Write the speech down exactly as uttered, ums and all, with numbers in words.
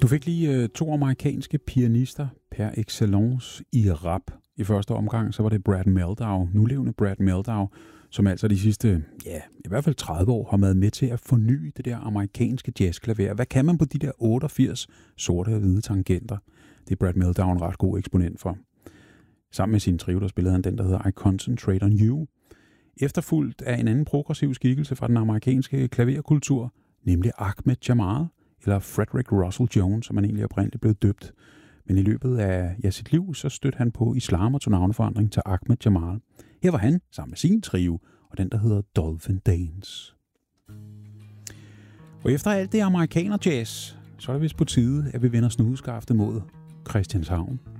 Du fik lige øh, to amerikanske pianister per excellence i rap. I første omgang så var det Brad Mehldau, nulevende Brad Mehldau, som altså de sidste, ja, i hvert fald tredive år har været med til at forny det der amerikanske jazzklaver. Hvad kan man på de der otteogfirs sorte og hvide tangenter? Det er Brad Mehldau en ret god eksponent for. Sammen med sin trio, der spillede han den, der hedder I Concentrate on You. Efterfulgt af en anden progressiv skikkelse fra den amerikanske klaverkultur, nemlig Ahmed Jamal, eller Frederick Russell Jones, som han egentlig oprindeligt blev døbt. Men i løbet af ja, sit liv, så stødte han på islam og tog navneforandring til Ahmed Jamal. Her var han sammen med sin trio, og den, der hedder Dolphin Dance. Og efter alt det amerikaner jazz, så er det vist på tide, at vi vender snudskaftet mod Christianshavn.